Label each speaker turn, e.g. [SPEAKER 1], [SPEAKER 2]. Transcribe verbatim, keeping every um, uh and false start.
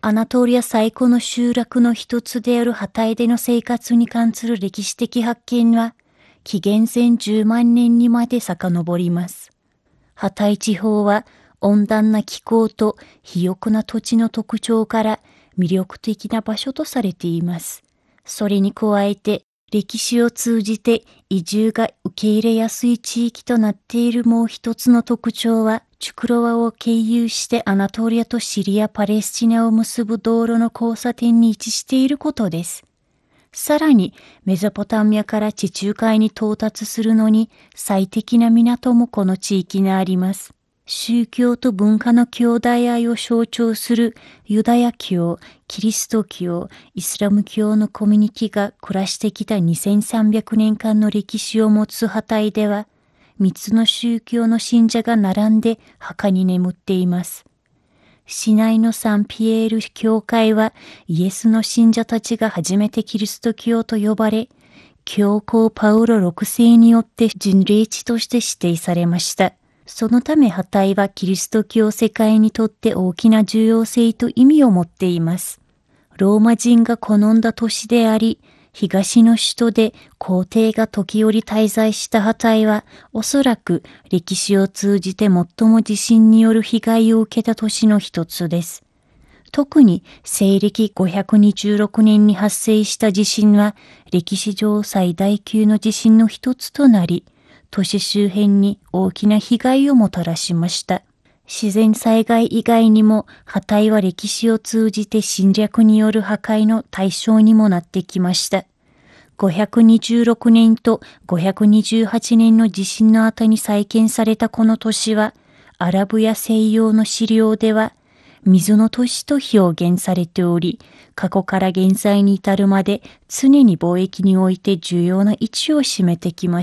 [SPEAKER 1] アナトリア最古の集落の一つであるハタイでの生活に関する歴史的発見は、紀元前じゅうまんねんにまで遡ります。ハタイ地方は温暖な気候と肥沃な土地の特徴から魅力的な場所とされています。それに加えて、歴史を通じて移住が受け入れやすい地域となっているもう一つの特徴は、チュクロワを経由してアナトリアとシリア・パレスチナを結ぶ道路の交差点に位置していることです。さらに、メソポタミアから地中海に到達するのに最適な港もこの地域にあります。宗教と文化の兄弟愛を象徴するユダヤ教、キリスト教、イスラム教のコミュニティが暮らしてきたにせんさんびゃくねんかんの歴史を持つハタイでは、みっつの宗教の信者が並んで墓に眠っています。市内のサンピエール教会はイエスの信者たちが初めてキリスト教と呼ばれ、教皇パウロろくせいによって巡礼地として指定されました。そのためハタイはキリスト教世界にとって大きな重要性と意味を持っています。ローマ人が好んだ都市であり、東の首都で皇帝が時折滞在したハタイは、おそらく歴史を通じて最も地震による被害を受けた都市の一つです。特に西暦ごひゃくにじゅうろくねんに発生した地震は、歴史上最大級の地震の一つとなり、都市周辺に大きな被害をもたらしました。自然災害以外にも、ハタイは歴史を通じて侵略による破壊の対象にもなってきました。ごひゃくにじゅうろくねんとごひゃくにじゅうはちねんの地震の後に再建されたこの都市は、アラブや西洋の資料では、水の都市と表現されており、過去から現在に至るまで常に貿易において重要な位置を占めてきました。